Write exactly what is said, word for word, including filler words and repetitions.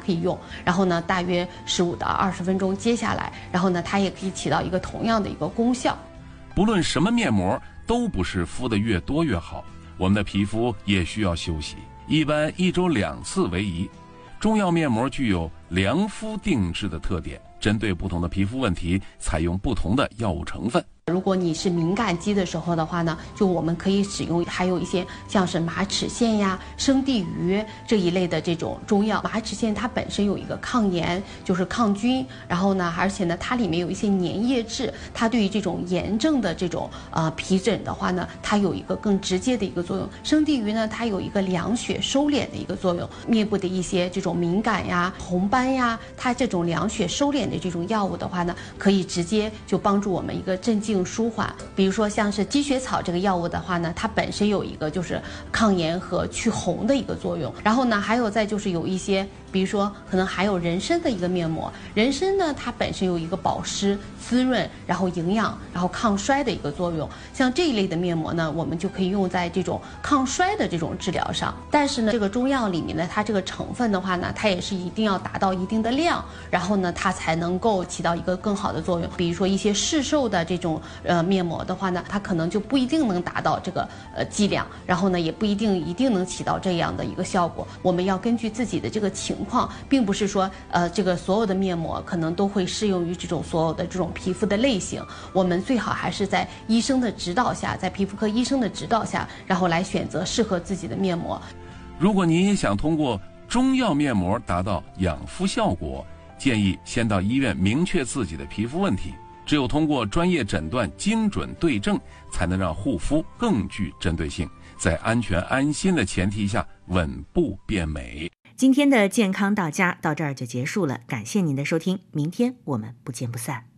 可以用，然后呢大约十五到二十分钟接下来，然后呢它也可以起到一个同样的一个功效。 不论什么面膜都不是敷得越多越好，我们的皮肤也需要休息，一般一周两次为宜。中药面膜具有凉敷定制的特点，针对不同的皮肤问题采用不同的药物成分。 如果你是敏感肌的时候的话呢，就我们可以使用还有一些像是马齿苋呀、生地榆这一类的这种中药。马齿苋它本身有一个抗炎，就是抗菌，然后呢，而且呢它里面有一些粘液质，它对于这种炎症的这种呃皮疹的话呢，它有一个更直接的一个作用。生地榆呢，它有一个凉血收敛的一个作用，面部的一些这种敏感呀、红斑呀，它这种凉血收敛的这种药物的话呢，可以直接就帮助我们一个镇静舒缓。比如说像是积雪草这个药物的话呢，它本身有一个就是抗炎和去红的一个作用。然后呢，还有再就是有一些，比如说可能还有人参的一个面膜，人参呢它本身有一个保湿、滋润，然后营养，然后抗衰的一个作用。像这一类的面膜呢，我们就可以用在这种抗衰的这种治疗上。但是呢，这个中药里面呢，它这个成分的话呢，它也是一定要达到一定的量，然后呢，它才能够起到一个更好的作用。比如说一些市售的这种呃面膜的话呢，它可能就不一定能达到这个呃剂量，然后呢，也不一定一定能起到这样的一个效果。我们要根据自己的这个情况，并不是说呃这个所有的面膜可能都会适用于这种所有的这种皮肤的类型。我们最好还是在医生的指导下，在皮肤科医生的指导下，然后来选择适合自己的面膜。 如果您也想通过中药面膜达到养肤效果，建议先到医院明确自己的皮肤问题。只有通过专业诊断、精准对症，才能让护肤更具针对性，在安全安心的前提下稳步变美。 今天的健康到家到这儿就结束了，感谢您的收听，明天我们不见不散。